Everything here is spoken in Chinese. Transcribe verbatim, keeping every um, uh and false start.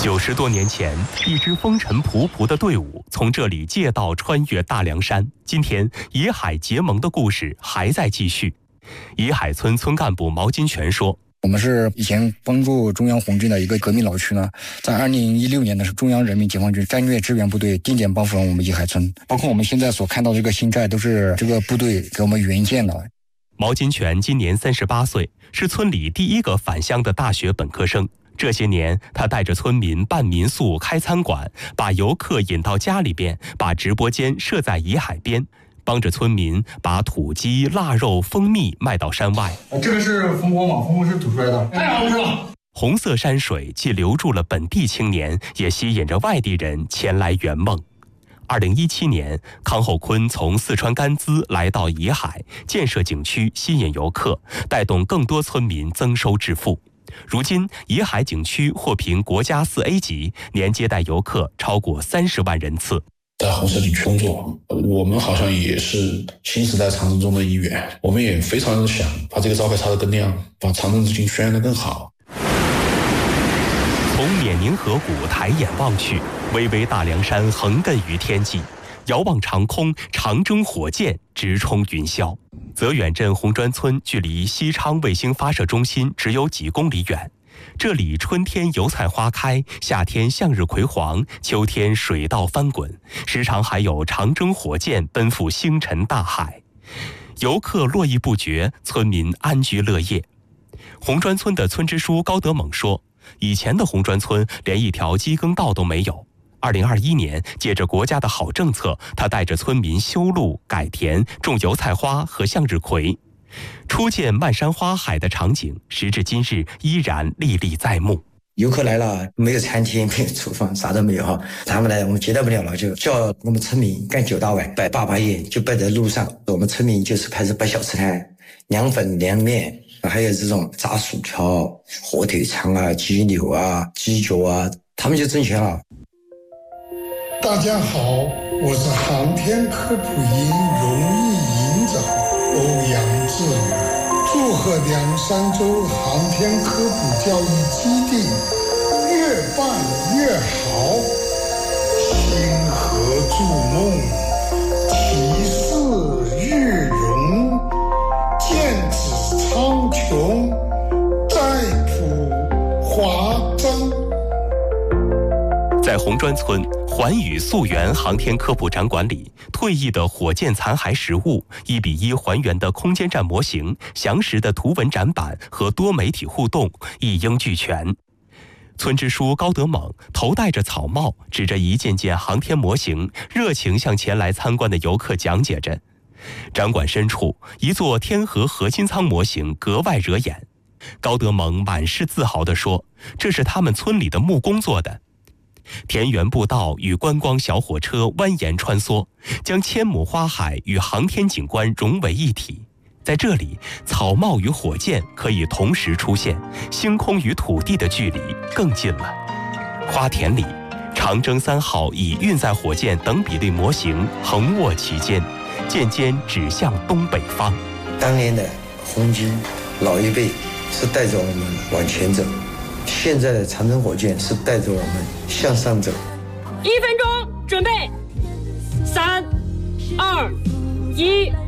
九十多年前，一支风尘仆仆的队伍从这里借道穿越大凉山。今天，野海结盟的故事还在继续。野海村村干部毛金泉说：“ 我们是以前帮助中央红军的一个革命老区呢，在二零一六年的是中央人民解放军战略支援部队定点帮扶了我们野海村，包括我们现在所看到的这个新寨，都是这个部队给我们援建的。” 毛金泉今年三十八岁，是村里第一个返乡的大学本科生。这些年，他带着村民办民宿、开餐馆，把游客引到家里边，把直播间设在野海边，帮着村民把土鸡、腊肉、蜂蜜卖到山外。 这个是蜂窝网，蜂窝是吐出来的，太好吃了。 红色山水既留住了本地青年，也吸引着外地人前来圆梦。二零一七年，康厚坤从四川甘孜来到野海，建设景区，吸引游客，带动更多村民增收致富。如今，野海景区获评国家四 A 级，年接待游客超过三十万人次。 在红色景区工作，我们好像也是新时代长征中的一员，我们也非常想把这个招牌插得更亮，把长征之情宣扬得更好。 从缅宁河谷抬眼望去，巍巍大凉山横亘于天际，遥望长空，长征火箭直冲云霄。泽远镇红砖村距离西昌卫星发射中心只有几公里远，这里春天油菜花开，夏天向日葵黄，秋天水稻翻滚，时常还有长征火箭奔赴星辰大海。游客络绎不绝，村民安居乐业。红砖村的村支书高德猛说，以前的红砖村连一条机耕道都没有。二零二一年，借着国家的好政策，他带着村民修路、改田、种油菜花和向日葵，初见漫山花海的场景，时至今日依然历历在目。 游客来了，没有餐厅，没有厨房，啥都没有哈。他们来，我们接待不了了，就叫我们村民干九大碗，摆八把眼，就摆在路上。我们村民就是开始摆小吃摊，凉粉、凉面，还有这种炸薯条、火腿肠啊、鸡柳啊、鸡脚啊，他们就挣钱了。 大家好，我是航天科普营荣誉营长欧阳志宇，祝贺凉山州航天科普教育基地越办越好，星河筑梦，提示日荣，剑指苍穹，再普华争。 在红砖村环宇溯源航天科普展馆里，退役的火箭残骸实物、一比一还原的空间站模型、详实的图文展板和多媒体互动一应俱全。村支书高德猛头戴着草帽，指着一件件航天模型，热情向前来参观的游客讲解着。展馆深处，一座天河核心舱模型格外惹眼。高德猛满是自豪地说：“这是他们村里的木工做的。”田园步道与观光小火车蜿蜒穿梭，将千亩花海与航天景观融为一体。在这里，草帽与火箭可以同时出现，星空与土地的距离更近了。花田里，长征三号以运载火箭等比例模型横卧其间，箭尖指向东北方。 当年的红军老一辈是带着我们往前走，现在的长征火箭是带着我们向上走。 一分钟，准备，三、二、一。